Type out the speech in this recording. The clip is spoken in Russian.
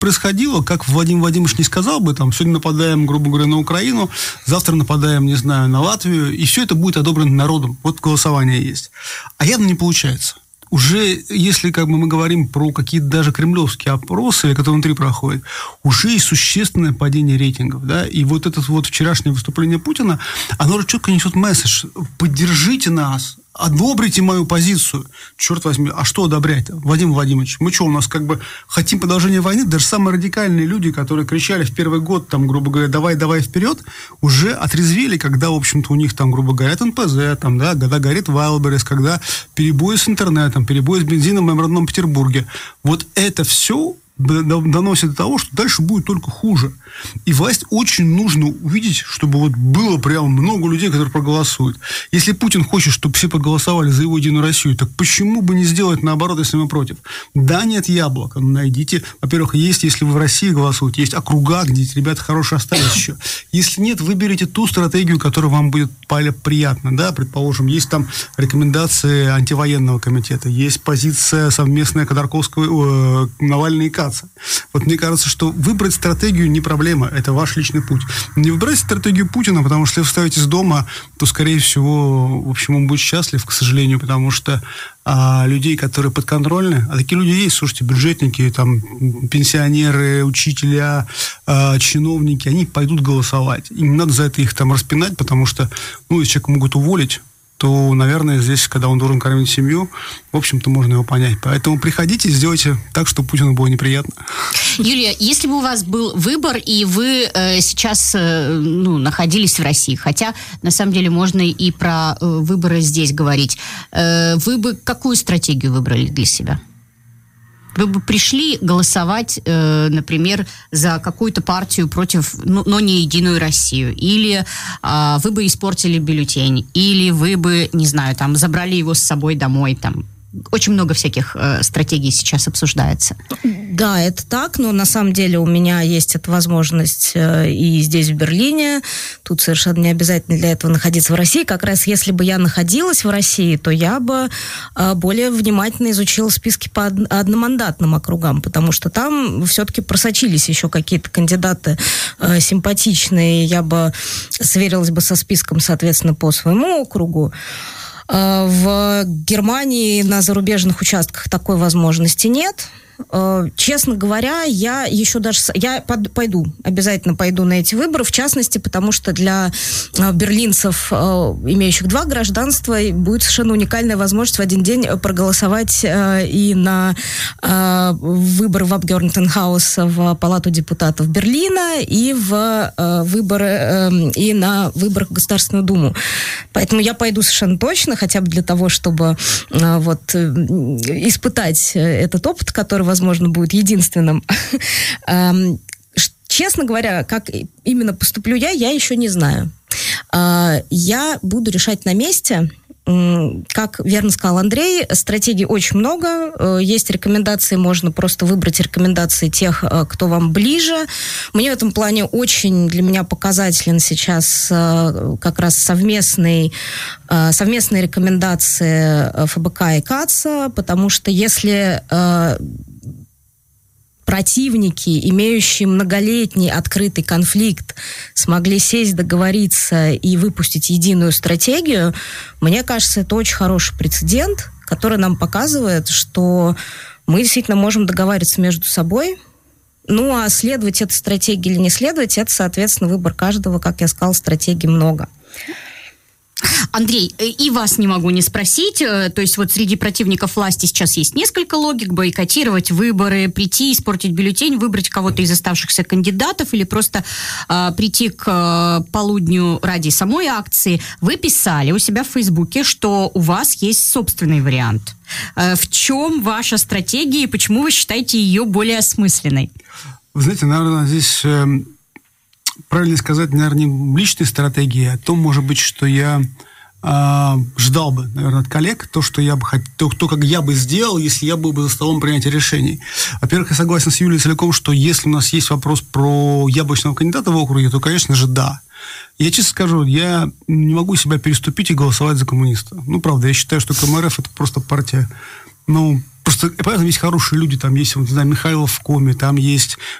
происходило, как Владимир Владимирович не сказал бы, там, сегодня нападаем, грубо говоря, на Украину, завтра нападаем, не знаю, на Латвию, и все это будет одобрено народом. Вот голосование есть. А явно не получается. Уже, если как бы мы говорим про какие-то даже кремлевские опросы, которые внутри проходят, уже есть существенное падение рейтингов, да, и вот это вот вчерашнее выступление Путина, оно же четко несет месседж: поддержите нас, одобрите мою позицию. Черт возьми, а что одобрять-то, Владимир Владимирович? Мы что, у нас как бы хотим продолжения войны? Даже самые радикальные люди, которые кричали в первый год, там, грубо говоря, давай вперед, уже отрезвели, когда, в общем-то, у них там, грубо говоря, НПЗ, там, да, когда горит Вайлдберрис, когда перебои с интернетом, перебои с бензином в моем родном Петербурге. Вот это все доносит до того, что дальше будет только хуже. И власть очень нужно увидеть, чтобы вот было прям много людей, которые проголосуют. Если Путин хочет, чтобы все проголосовали за его Единую Россию, так почему бы не сделать наоборот, если мы против? Да, нет яблока. Найдите. Во-первых, есть, если вы в России голосуете, есть округа, где ребята хорошие остались еще. Если нет, выберите ту стратегию, которая вам будет приятна. Да? Предположим, есть там рекомендации антивоенного комитета, есть позиция совместная Ходорковского, Навальный и Каца. Вот мне кажется, что выбрать стратегию не проблема, это ваш личный путь. Не выбирайте стратегию Путина, потому что если вы вставите из дома, то, скорее всего, в общем, он будет счастлив, к сожалению, потому что людей, которые подконтрольны, а такие люди есть, слушайте, бюджетники, там, пенсионеры, учителя, чиновники, они пойдут голосовать. Им не надо за это их там распинать, потому что, если человека могут уволить, то, наверное, здесь, когда он должен кормить семью, в общем-то, можно его понять. Поэтому приходите, сделайте так, чтобы Путину было неприятно. Юлия, если бы у вас был выбор, и вы сейчас находились в России, хотя, на самом деле, можно и про выборы здесь говорить, вы бы какую стратегию выбрали для себя? Вы бы пришли голосовать, например, за какую-то партию против, но не Единую Россию, или вы бы испортили бюллетень, или вы бы, не знаю, там, забрали его с собой домой, там. Очень много всяких стратегий сейчас обсуждается. Да, это так, но на самом деле у меня есть эта возможность и здесь, в Берлине. Тут совершенно не обязательно для этого находиться в России. Как раз если бы я находилась в России, то я бы более внимательно изучила списки по одномандатным округам, потому что там все-таки просочились еще какие-то кандидаты симпатичные. Я бы сверилась бы со списком, соответственно, по своему округу. В Германии на зарубежных участках такой возможности нет. Честно говоря, я обязательно пойду на эти выборы, в частности, потому что для берлинцев, имеющих 2 гражданства, будет совершенно уникальная возможность в один день проголосовать и на выборы в Абгеорднетенхаус, в Палату депутатов Берлина, и и на выборы в Государственную Думу. Поэтому я пойду совершенно точно, хотя бы для того, чтобы испытать этот опыт, который, возможно, будет единственным. Честно говоря, как именно поступлю я еще не знаю. Я буду решать на месте. Как верно сказал Андрей, стратегий очень много. Есть рекомендации, можно просто выбрать рекомендации тех, кто вам ближе. Мне в этом плане очень для меня показателен сейчас как раз совместные рекомендации ФБК и КАЦа, потому что если противники, имеющие многолетний открытый конфликт, смогли сесть, договориться и выпустить единую стратегию, мне кажется, это очень хороший прецедент, который нам показывает, что мы действительно можем договариваться между собой. Ну, а следовать этой стратегии или не следовать, это, соответственно, выбор каждого. Как я сказала, стратегий много. Андрей, и вас не могу не спросить, то есть вот среди противников власти сейчас есть несколько логик: бойкотировать выборы, прийти, испортить бюллетень, выбрать кого-то из оставшихся кандидатов или просто прийти к полудню ради самой акции. Вы писали у себя в Фейсбуке, что у вас есть собственный вариант. В чем ваша стратегия и почему вы считаете ее более осмысленной? Вы знаете, наверное, здесь... правильно сказать, наверное, не личной стратегии, а то, может быть, что я ждал бы, наверное, от коллег, то, что я бы хотел, то, как я бы сделал, если я был бы за столом принятия решений. Во-первых, я согласен с Юлией целиком, что если у нас есть вопрос про яблочного кандидата в округе, то, конечно же, да. Я честно скажу, я не могу себя переступить и голосовать за коммуниста. Ну, правда, я считаю, что КМРФ – это просто партия Ну, просто, понятно, есть хорошие люди, там есть, вот, не знаю, Михайлов в Коме, там есть